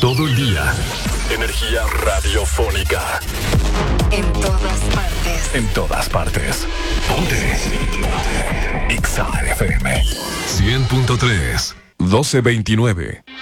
todo el día. Energía radiofónica. En todas partes. En todas partes. Ponte. Exa FM 100.3 1229.